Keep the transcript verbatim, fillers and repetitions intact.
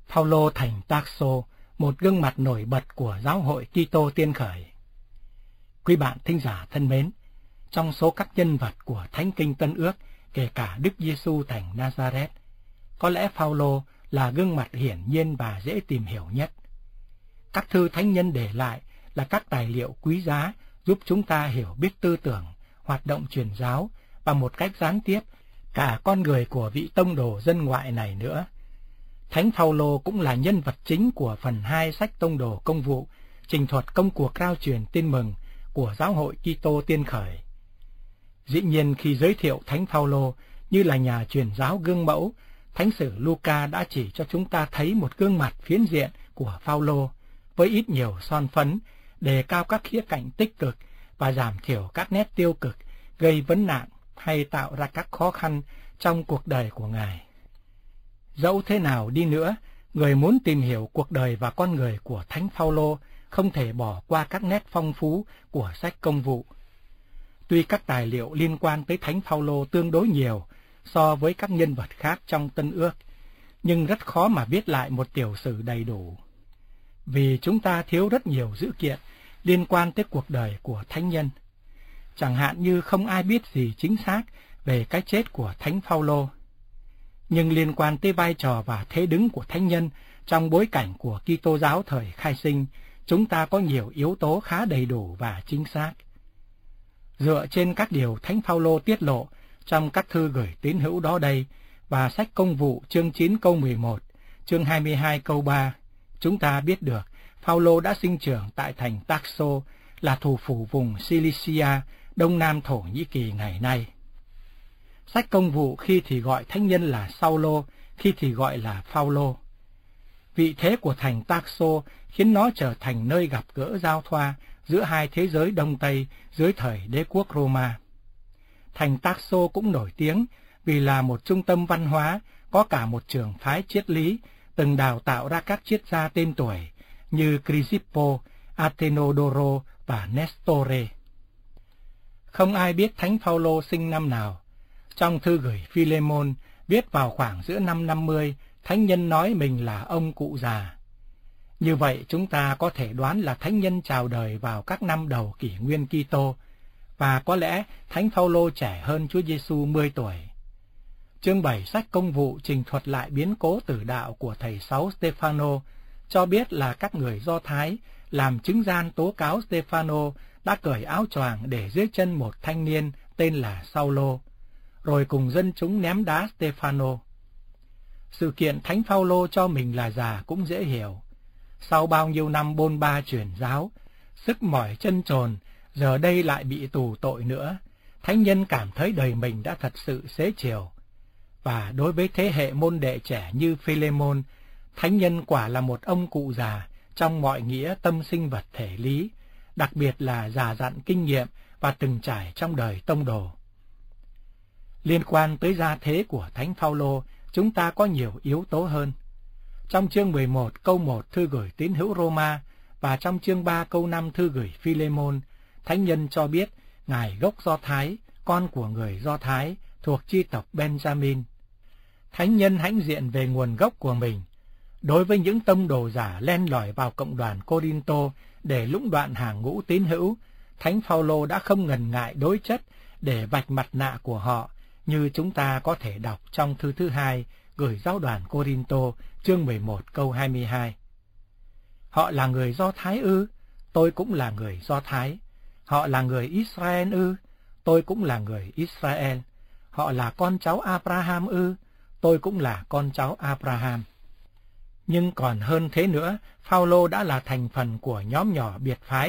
Phao-lô thành Tarso, một gương mặt nổi bật của giáo hội Kitô tiên khởi. Quý bạn thính giả thân mến, trong số các nhân vật của Thánh Kinh Tân Ước, kể cả Đức Giêsu thành Nazareth, có lẽ Phao-lô là gương mặt hiển nhiên và dễ tìm hiểu nhất. Các thư thánh nhân để lại là các tài liệu quý giá giúp chúng ta hiểu biết tư tưởng, hoạt động truyền giáo và một cách gián tiếp cả con người của vị tông đồ dân ngoại này nữa. Thánh Phao-lô cũng là nhân vật chính của phần hai sách Tông đồ Công vụ, trình thuật công cuộc rao truyền tin mừng của giáo hội Kitô tiên khởi. Dĩ nhiên khi giới thiệu Thánh Phao-lô như là nhà truyền giáo gương mẫu, Thánh sử Luca đã chỉ cho chúng ta thấy một gương mặt phiến diện của Phao-lô với ít nhiều son phấn, đề cao các khía cạnh tích cực và giảm thiểu các nét tiêu cực, gây vấn nạn hay tạo ra các khó khăn trong cuộc đời của Ngài. Dẫu thế nào đi nữa, người muốn tìm hiểu cuộc đời và con người của Thánh Phao-lô không thể bỏ qua các nét phong phú của sách Công vụ. Tuy các tài liệu liên quan tới Thánh Phao-lô tương đối nhiều so với các nhân vật khác trong Tân Ước, nhưng rất khó mà viết lại một tiểu sử đầy đủ, vì chúng ta thiếu rất nhiều dữ kiện liên quan tới cuộc đời của thánh nhân. Chẳng hạn như không ai biết gì chính xác về cái chết của Thánh Phao-lô, nhưng liên quan tới vai trò và thế đứng của thánh nhân trong bối cảnh của Kitô giáo thời khai sinh, chúng ta có nhiều yếu tố khá đầy đủ và chính xác. Dựa trên các điều Thánh Phao-lô tiết lộ trong các thư gửi tín hữu đó đây và sách Công vụ chương chín câu mười một, chương hai mươi hai câu ba, chúng ta biết được Phao-lô đã sinh trưởng tại thành Tarso, là thủ phủ vùng Cilicia, đông nam Thổ Nhĩ Kỳ ngày nay. Sách Công vụ khi thì gọi thánh nhân là Sao-lô, khi thì gọi là Phao-lô. Vị thế của thành Tarso khiến nó trở thành nơi gặp gỡ giao thoa giữa hai thế giới Đông Tây dưới thời đế quốc Roma. Thành Tarso cũng nổi tiếng vì là một trung tâm văn hóa, có cả một trường phái triết lý, từng đào tạo ra các triết gia tên tuổi như Chrysippus, Athenodoro và Nestore. Không ai biết Thánh Phao-lô sinh năm nào. Trong thư gửi Philemon, viết vào khoảng giữa năm năm mươi, thánh nhân nói mình là ông cụ già. Như vậy chúng ta có thể đoán là thánh nhân chào đời vào các năm đầu kỷ nguyên Kitô, và có lẽ Thánh Phao-lô trẻ hơn Chúa Giêsu mười tuổi. Chương bảy sách Công vụ trình thuật lại biến cố tử đạo của thầy sáu Stefano, cho biết là các người Do Thái làm chứng gian tố cáo Stefano đã cởi áo choàng để dưới chân một thanh niên tên là Sao-lô, rồi cùng dân chúng ném đá Stefano. Sự kiện Thánh Phao-lô cho mình là già cũng dễ hiểu. Sau bao nhiêu năm bôn ba truyền giáo, sức mỏi chân chồn, giờ đây lại bị tù tội nữa, thánh nhân cảm thấy đời mình đã thật sự xế chiều. Và đối với thế hệ môn đệ trẻ như Philemon, thánh nhân quả là một ông cụ già trong mọi nghĩa tâm sinh vật thể lý, đặc biệt là già dặn kinh nghiệm và từng trải trong đời tông đồ. Liên quan tới gia thế của Thánh Phao-lô, chúng ta có nhiều yếu tố hơn. Trong chương mười một câu một thư gửi tín hữu Roma và trong chương ba câu năm thư gửi Philemon, thánh nhân cho biết ngài gốc Do Thái, con của người Do Thái, thuộc chi tộc Benjamin. Thánh nhân hãnh diện về nguồn gốc của mình. Đối với những tông đồ giả len lỏi vào cộng đoàn Cô-rin-tô để lũng đoạn hàng ngũ tín hữu, Thánh Phao-lô đã không ngần ngại đối chất để vạch mặt nạ của họ, như chúng ta có thể đọc trong thư thứ hai gửi giáo đoàn Cô-rin-tô chương mười một câu hai mươi hai. Họ là người Do Thái ư? Tôi cũng là người Do Thái. Họ là người Israel ư? Tôi cũng là người Israel. Họ là con cháu Abraham ư? Tôi cũng là con cháu Abraham. Nhưng còn hơn thế nữa, Phao-lô đã là thành phần của nhóm nhỏ biệt phái